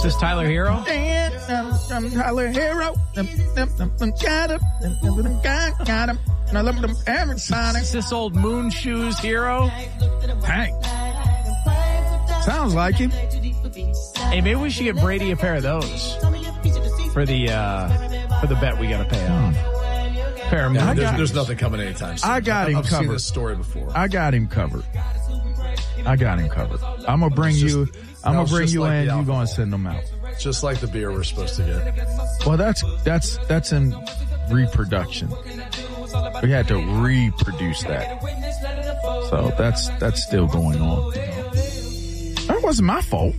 Is this Tyler Hero? I'm Tyler Hero. Is this old Moon Shoes Hero? Hank. Sounds like him. Hey, maybe we should get Brady a pair of those for the bet we got to pay off. Pair of there's nothing coming anytime soon. I got him I've covered. seen this story before. I got him covered. I'm gonna bring you. I'm gonna bring you in. You're gonna send them out. Just like the beer we're supposed to get. Well, that's in reproduction. We had to reproduce that, so that's still going on. That wasn't my fault,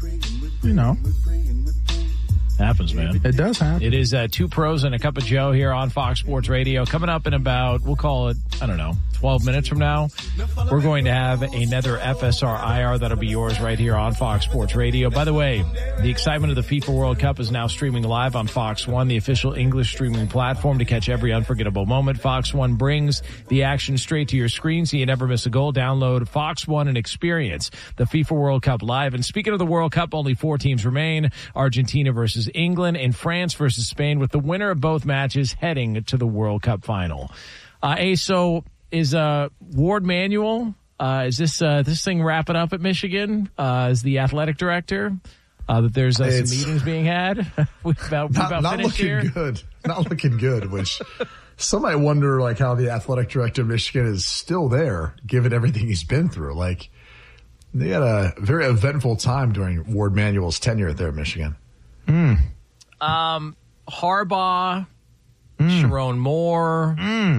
Happens, man. It does happen. It is Two Pros and a Cup of Joe here on Fox Sports Radio. Coming up in about, we'll call it, 12 minutes from now, we're going to have another FSR IR that'll be yours right here on Fox Sports Radio. By the way, the excitement of the FIFA World Cup is now streaming live on Fox One, the official English streaming platform to catch every unforgettable moment. Fox One brings the action straight to your screen so you never miss a goal. Download Fox One and experience the FIFA World Cup live. And speaking of the World Cup, only 4 teams remain: Argentina versus England and France versus Spain, with the winner of both matches heading to the World Cup final. So is Ward Manuel, is this thing wrapping up at Michigan? Is the athletic director? That there's some meetings being had? Not looking good. Not looking good, which some might wonder how the athletic director of Michigan is still there, given everything he's been through. They had a very eventful time during Ward Manuel's tenure there at Michigan. Harbaugh, Sharon Moore,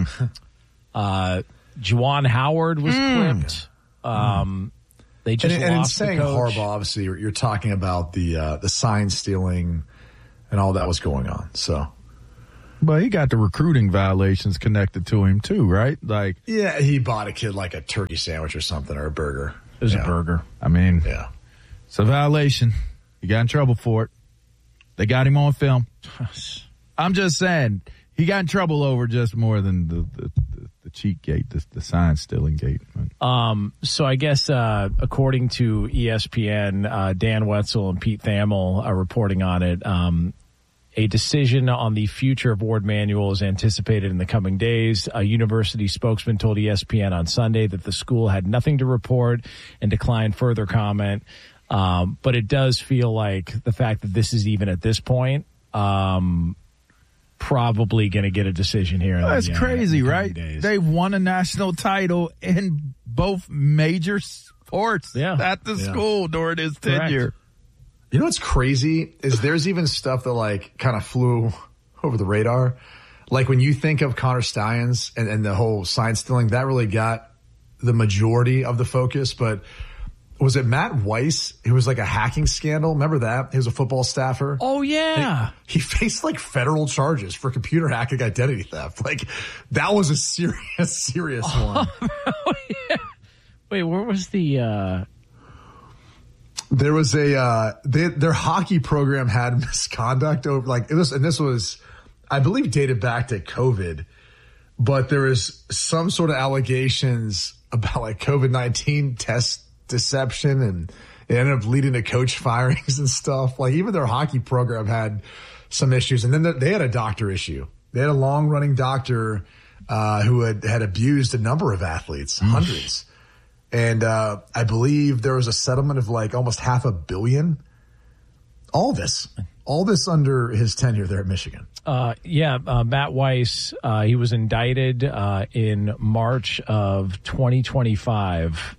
Juwan Howard was clipped. They just and lost in saying the coach. Harbaugh, obviously, you're talking about the sign stealing and all that was going on. So, but he got the recruiting violations connected to him too, right? Yeah, he bought a kid a turkey sandwich or something, or a burger. It was a burger. Yeah, it's a violation. He got in trouble for it. They got him on film. I'm just saying, he got in trouble over just more than the cheat gate, the sign stealing gate. So I guess according to ESPN, Dan Wetzel and Pete Thamel are reporting on it. A decision on the future of Ward Manuel is anticipated in the coming days. A university spokesman told ESPN on Sunday that the school had nothing to report and declined further comment. But it does feel like the fact that this is even at this point, probably going to get a decision here. That's crazy, right? Days. They won a national title in both major sports at the school during his tenure. Correct. You know what's crazy is there's even stuff that kind of flew over the radar. When you think of Connor Stallions and the whole sign stealing, that really got the majority of the focus, but was it Matt Weiss? It was a hacking scandal. Remember that? He was a football staffer. Oh, yeah. He faced federal charges for computer hacking identity theft. That was a serious one. Oh, yeah. Wait, where was the... There was their hockey program had misconduct over this was, I believe, dated back to COVID, but there was some sort of allegations about COVID-19 test deception, and it ended up leading to coach firings and stuff. Even their hockey program had some issues, and then they had a doctor issue. They had a long-running doctor who had abused a number of athletes, hundreds. And I believe there was a settlement of almost $500 million. All this under his tenure there at Michigan. Matt Weiss, he was indicted in March of 2025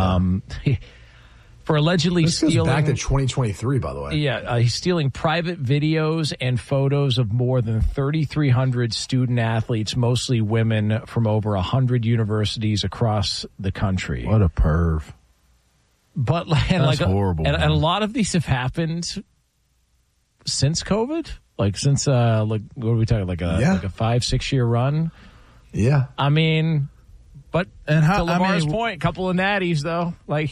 for allegedly stealing. This goes back to 2023, by the way. Yeah, he's stealing private videos and photos of more than 3,300 student athletes, mostly women, from over 100 universities across the country. What a perv! But that's horrible. And a lot of these have happened since COVID. Since what are we talking? Like a 5-6 year run. Yeah, I mean. But to Lamar's point, couple of natties, though.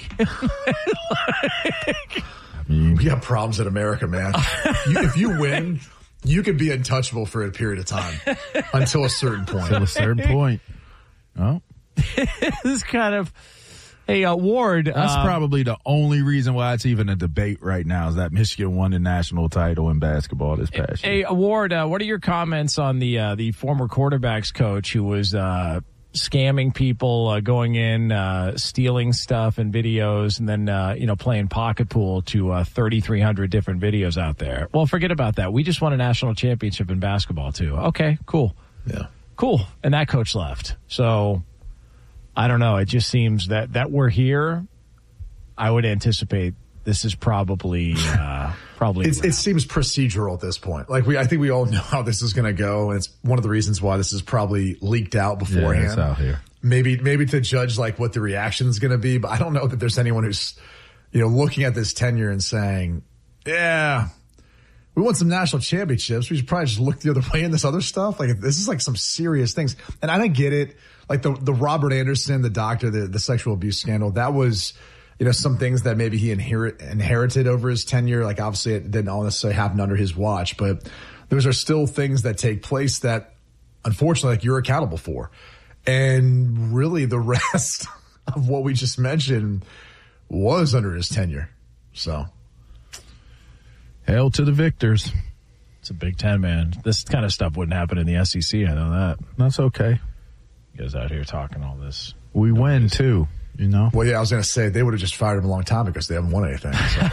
We got problems in America, man. If you win, you could be untouchable for a period of time until a certain point. Until a certain point. Oh. This is kind of Hey, Ward. That's probably the only reason why it's even a debate right now is that Michigan won the national title in basketball this past year. Hey, Ward, what are your comments on the former quarterbacks coach who was scamming people, going in, stealing stuff and videos, and then playing pocket pool to 3,300 different videos out there? Well, forget about that. We just won a national championship in basketball too. Okay, cool. Yeah, cool. And that coach left. So I don't know. It just seems that we're here. I would anticipate this is probably it seems procedural at this point. Like I think we all know how this is going to go, and it's one of the reasons why this is probably leaked out beforehand. Yeah, it's out here. Maybe to judge like what the reaction is going to be, but I don't know that there's anyone who's looking at this tenure and saying, "Yeah, we won some national championships. We should probably just look the other way in this other stuff." Like this is like some serious things, and I don't get it. Like the Robert Anderson, the doctor, the sexual abuse scandal, that was, some things that maybe he inherited over his tenure. Like obviously it didn't all necessarily happen under his watch, but those are still things that take place that unfortunately like you're accountable for. And really the rest of what we just mentioned was under his tenure. So hail to the victors. It's a Big Ten, man. This kind of stuff wouldn't happen in the SEC. I know that. That's okay. You guys out here talking all this. We win too, Well, yeah, I was going to say they would have just fired him a long time because they haven't won anything.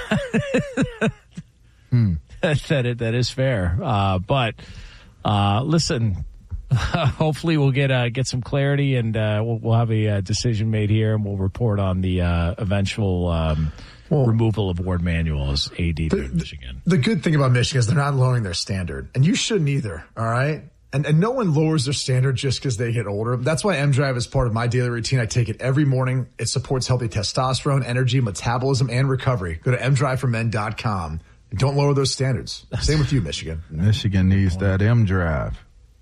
So. That is fair. But listen, hopefully we'll get some clarity and we'll have a decision made here, and we'll report on the eventual removal of Ward Manuel as AD to Michigan. The good thing about Michigan is they're not lowering their standard, and you shouldn't either. All right. And no one lowers their standard just because they get older. That's why M-Drive is part of my daily routine. I take it every morning. It supports healthy testosterone, energy, metabolism, and recovery. Go to mdriveformen.com. And don't lower those standards. Same with you, Michigan. Michigan needs that M-Drive.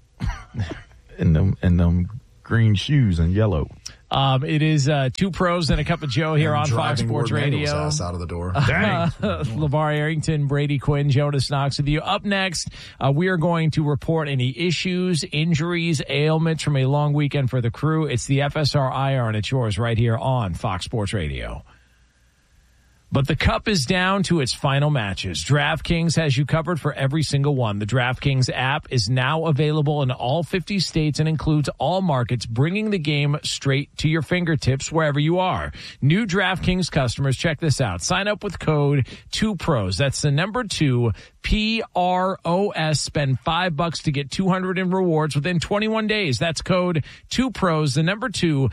and them green shoes and yellow. It is two pros and a cup of Joe here on Fox Sports Radio. Ass out of the door. LeVar Arrington, Brady Quinn, Jonas Knox with you. Up next, we are going to report any issues, injuries, ailments from a long weekend for the crew. It's the FSR IR, and it's yours right here on Fox Sports Radio. But the cup is down to its final matches. DraftKings has you covered for every single one. The DraftKings app is now available in all 50 states and includes all markets, bringing the game straight to your fingertips wherever you are. New DraftKings customers, check this out. Sign up with code 2PROS. That's the number 2, PROS. Spend $5 to get 200 in rewards within 21 days. That's code 2PROS, the number 2,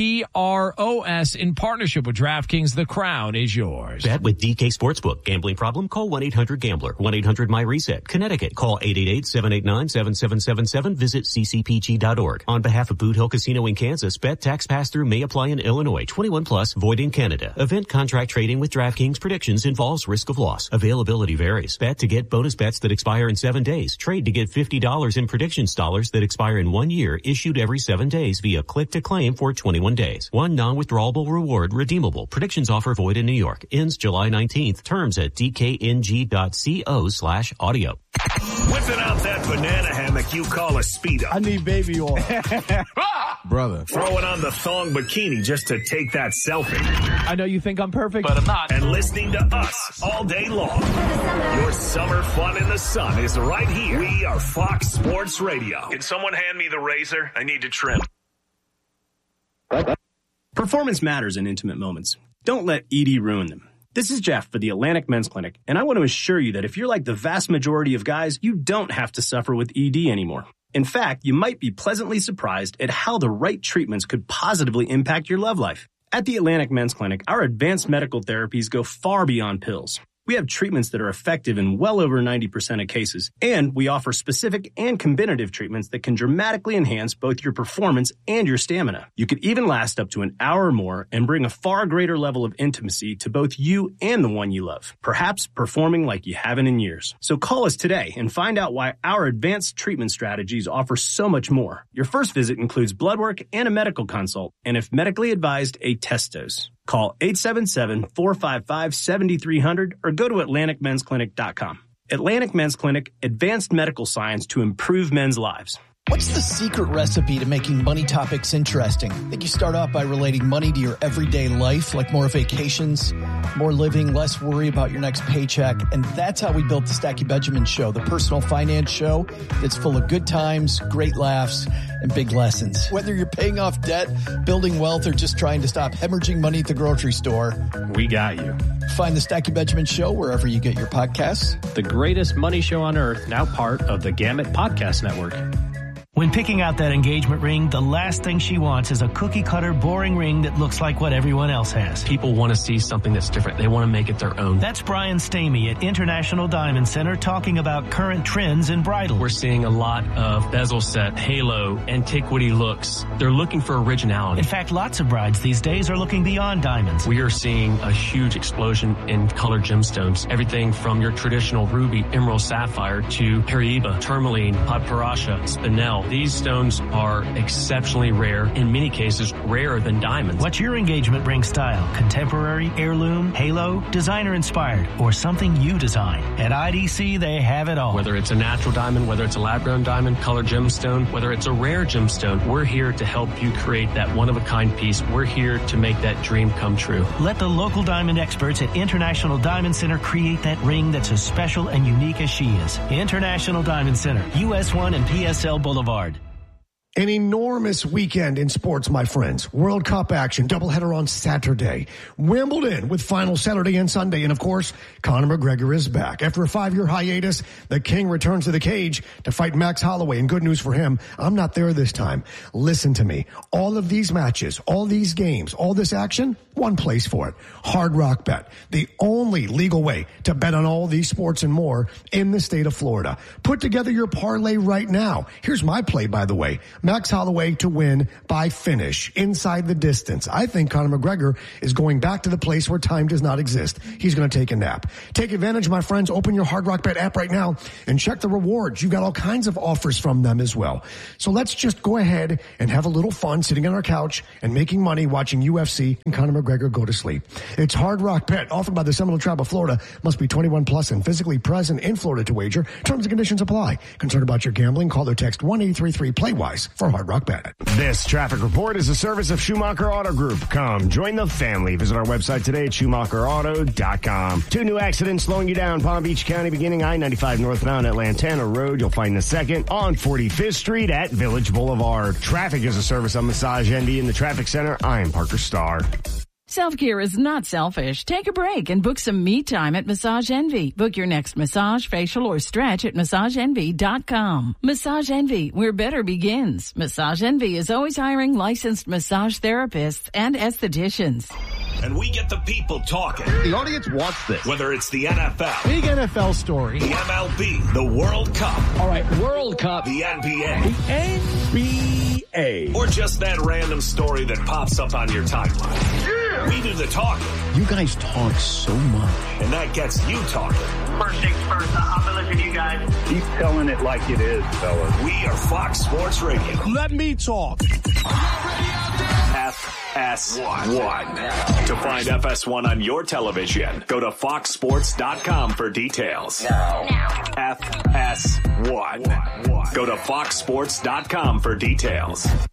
PROS, in partnership with DraftKings. The crown is yours. Bet with DK Sportsbook. Gambling problem? Call 1-800-GAMBLER. 1-800-MY-RESET. Connecticut. Call 888-789-7777. Visit ccpg.org. On behalf of Boot Hill Casino in Kansas, bet tax pass-through may apply in Illinois. 21 plus, void in Canada. Event contract trading with DraftKings predictions involves risk of loss. Availability varies. Bet to get bonus bets that expire in 7 days. Trade to get $50 in predictions dollars that expire in 1 year, issued every 7 days via click to claim for 21 days. One non-withdrawable reward redeemable. Predictions offer void in New York. Ends July 19th. Terms at dkng.co/audio. Whipping out that banana hammock you call a Speedo. I need baby oil. Brother. Throwing on the thong bikini just to take that selfie. I know you think I'm perfect, but I'm not. And listening to us all day long. Your summer fun in the sun is right here. We are Fox Sports Radio. Can someone hand me the razor? I need to trim. Performance matters in intimate moments. Don't let ED ruin them. This is Jeff for the Atlantic Men's Clinic, and I want to assure you that if you're like the vast majority of guys, you don't have to suffer with ED anymore. In fact, you might be pleasantly surprised at how the right treatments could positively impact your love life. At the Atlantic Men's Clinic, our advanced medical therapies go far beyond pills. We have treatments that are effective in well over 90% of cases, and we offer specific and combinative treatments that can dramatically enhance both your performance and your stamina. You could even last up to an hour or more and bring a far greater level of intimacy to both you and the one you love, perhaps performing like you haven't in years. So call us today and find out why our advanced treatment strategies offer so much more. Your first visit includes blood work and a medical consult, and if medically advised, a test dose. Call 877-455-7300 or go to AtlanticMen'sClinic.com. Atlantic Men's Clinic, advanced medical science to improve men's lives. What's the secret recipe to making money topics interesting? I think you start off by relating money to your everyday life, like more vacations, more living, less worry about your next paycheck. And that's how we built the Stachy Benjamin Show, the personal finance show that's full of good times, great laughs, and big lessons. Whether you're paying off debt, building wealth, or just trying to stop hemorrhaging money at the grocery store, we got you. Find the Stachy Benjamin Show wherever you get your podcasts. The greatest money show on earth, now part of the Gamut Podcast Network. When picking out that engagement ring, the last thing she wants is a cookie-cutter, boring ring that looks like what everyone else has. People want to see something that's different. They want to make it their own. That's Brian Stamey at International Diamond Center talking about current trends in bridal. We're seeing a lot of bezel set, halo, antiquity looks. They're looking for originality. In fact, lots of brides these days are looking beyond diamonds. We are seeing a huge explosion in colored gemstones. Everything from your traditional ruby, emerald, sapphire to Paraiba, tourmaline, padparacha, spinel. These stones are exceptionally rare, in many cases rarer than diamonds. What's your engagement ring style? Contemporary, heirloom, halo, designer inspired, or something you design? At IDC, they have it all. Whether it's a natural diamond, whether it's a lab-grown diamond, colored gemstone, whether it's a rare gemstone, we're here to help you create that one-of-a-kind piece. We're here to make that dream come true. Let the local diamond experts at International Diamond Center create that ring that's as special and unique as she is. International Diamond Center, US 1 and PSL Boulevard. An enormous weekend in sports, my friends. World Cup action, doubleheader on Saturday. Wimbledon with final Saturday and Sunday. And, of course, Conor McGregor is back. After a 5-year hiatus, the King returns to the cage to fight Max Holloway. And good news for him, I'm not there this time. Listen to me. All of these matches, all these games, all this action, one place for it. Hard Rock Bet. The only legal way to bet on all these sports and more in the state of Florida. Put together your parlay right now. Here's my play, by the way. Max Holloway to win by finish inside the distance. I think Conor McGregor is going back to the place where time does not exist. He's going to take a nap. Take advantage, my friends. Open your Hard Rock Bet app right now and check the rewards. You've got all kinds of offers from them as well. So let's just go ahead and have a little fun sitting on our couch and making money watching UFC and Conor McGregor go to sleep. It's Hard Rock Bet, offered by the Seminole Tribe of Florida. Must be 21 plus and physically present in Florida to wager. Terms and conditions apply. Concerned about your gambling? Call or text 1-833-PLAY-WISE for Hard Rock Bet. This traffic report is a service of Schumacher Auto Group. Come, join the family. Visit our website today at SchumacherAuto.com. 2 new accidents slowing you down. Palm Beach County beginning I-95 northbound at Lantana Road. You'll find the second on 45th Street at Village Boulevard. Traffic is a service of Massage Envy in the Traffic Center. I'm Parker Starr. Self-care is not selfish. Take a break and book some me time at Massage Envy. Book your next massage, facial, or stretch at MassageEnvy.com. Massage Envy, where better begins. Massage Envy is always hiring licensed massage therapists and estheticians. And we get the people talking. The audience wants this. Whether it's the NFL. Big NFL story. The MLB. The World Cup. All right, World Cup. The NBA. The NBA. Or just that random story that pops up on your timeline. Yeah. We do the talking. You guys talk so much. And that gets you talking. First things first, I'm going to listen to you guys. Keep telling it like it is, fellas. We are Fox Sports Radio. Let me talk. FS1. To find FS1 on your television, go to foxsports.com for details. FS1. Go to foxsports.com for details.